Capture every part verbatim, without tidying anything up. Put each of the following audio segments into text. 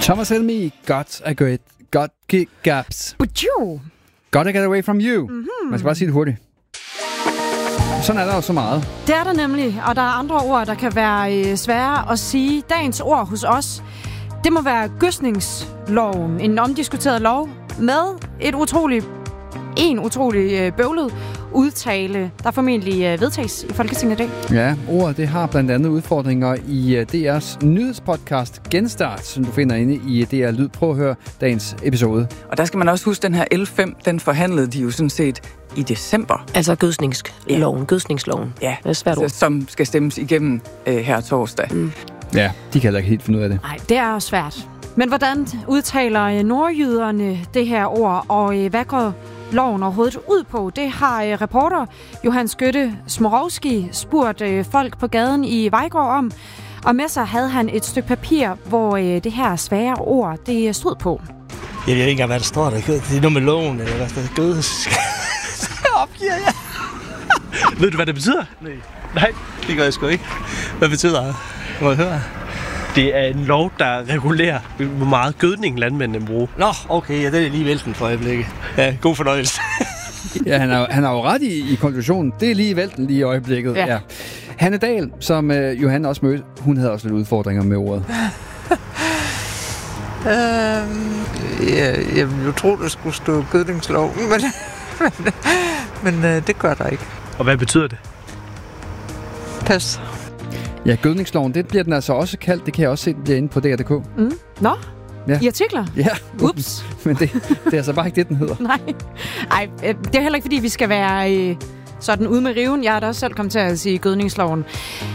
Thomas Helmig, got a great, got gaps. But you. Gotta get away from you. Mm-hmm. Man skal bare sige det hurtigt. Sådan er der jo så meget. Det er der nemlig, og der er andre ord, der kan være øh, svære at sige. Dagens ord hos os, det må være gødsningsloven. En omdiskuteret lov med et utroligt, en utrolig øh, bøvlet udtale, der formentlig øh, vedtages i Folketinget i dag. Ja, ordet det har blandt andet udfordringer i uh, D R's nyhedspodcast Genstart, som du finder inde i D R Lyd. Prøv at høre dagens episode. Og der skal man også huske, den her L fem, den forhandlede de jo sådan set i december. Altså gødsningsloven, ja. gødsningsloven. Ja, det er svært ord. Som skal stemmes igennem øh, her torsdag. Mm. Ja, de kan heller ikke helt finde ud af det. Nej, det er svært. Men hvordan udtaler nordjyderne det her ord, og øh, hvad går loven overhovedet ud på? Det har øh, reporter Johan Skytte Smorowski spurgt øh, folk på gaden i Vejgaard om. Og med sig havde han et stykke papir, hvor øh, det her svære ord, det stod på. Jeg ved ikke engang, hvad der står der. Det er noget med loven, eller hvad der er gødes. Så opgiver jeg. Ved du, hvad det betyder? Nej. Nej, det gør jeg sgu ikke. Hvad betyder det? Må jeg høre? Det er en lov, der regulerer, hvor meget gødning landmændene bruger. Nå, okay, ja, det er lige vælten for øjeblikket. Ja, god fornøjelse. Ja, han har, han har jo ret i, i konklusionen. Det er lige vælten lige i øjeblikket. Ja. Ja. Hanne Dahl, som øh, Johan også mødte, hun havde også lidt udfordringer med ordet. øhm, ja, jeg ville jo tro, der skulle stå gødningsloven, men, men, men øh, det gør der ikke. Og hvad betyder det? Pas. Ja, gødningsloven, det bliver den altså også kaldt. Det kan jeg også se, den bliver inde på D R punktum d k. Mm. Nå, ja. I artikler? Ja. Ups. Men det, det er altså bare ikke det, den hedder. Nej. Ej, det er heller ikke, fordi vi skal være øh, sådan ude med riven. Jeg er da også selv kommet til at sige gødningsloven.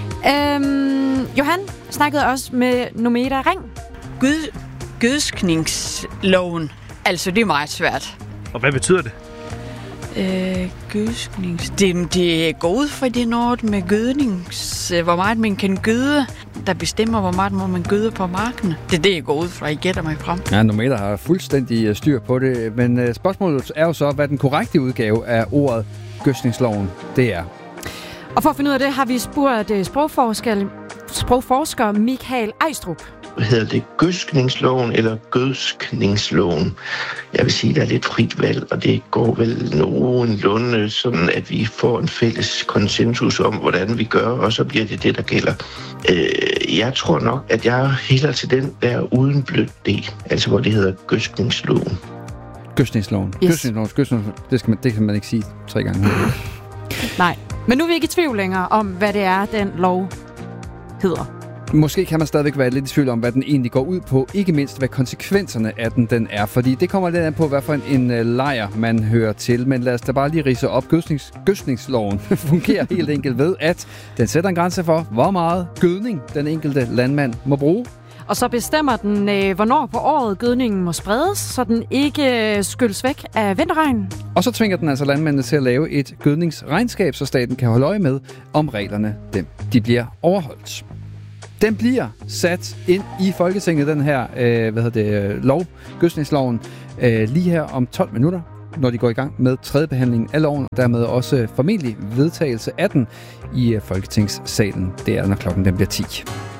Øhm, Johan snakkede også med Nomeda Ring. Gød, gødskningsloven. Altså, det er meget svært. Og hvad betyder det? Øh, gødsknings... Det, det går ud fra det noget med gødnings... Hvor meget man kan gøde, der bestemmer, hvor meget må man gøde på marken. Det er det, jeg går ud fra. I gætter mig frem. Ja, Nomeda har fuldstændig styr på det. Men uh, spørgsmålet er jo så, hvad den korrekte udgave af ordet gødskningsloven det er. Og for at finde ud af det, har vi spurgt uh, sprogforsker, sprogforsker Michael Ejstrup. Hedder det gødskningsloven eller gødskningsloven? Jeg vil sige, at der er lidt frit valg, og det går vel nogenlunde sådan, at vi får en fælles konsensus om, hvordan vi gør, og så bliver det det, der gælder. Øh, jeg tror nok, at jeg hælder til den der uden blødt D, altså hvor det hedder gødskningsloven. Gødskningsloven. Yes. Gødskningsloven. Gødskningsloven. Det, skal man, det kan man ikke sige tre gange. Nej, men nu er vi ikke i tvivl længere om, hvad det er, den lov hedder. Måske kan man stadigvæk være lidt i tvivl om, hvad den egentlig går ud på. Ikke mindst, hvad konsekvenserne af den, den er. Fordi det kommer lidt an på, hvad for en, en uh, lejr man hører til. Men lad os da bare lige ridse op. Gødsknings, gødskningsloven fungerer helt enkelt ved, at den sætter en grænse for, hvor meget gødning den enkelte landmand må bruge. Og så bestemmer den, øh, hvornår på året gødningen må spredes, så den ikke øh, skylles væk af vinterregn. Og så tvinger den altså landmændene til at lave et gødningsregnskab, så staten kan holde øje med, om reglerne dem, de bliver overholdt. Den bliver sat ind i Folketinget, den her øh, hvad hedder det, lov, gødskningsloven, øh, lige her om tolv minutter, når de går i gang med tredje behandling af loven, og dermed også formentlig vedtagelse af den i øh, Folketingssalen. Det er, når klokken den bliver ti.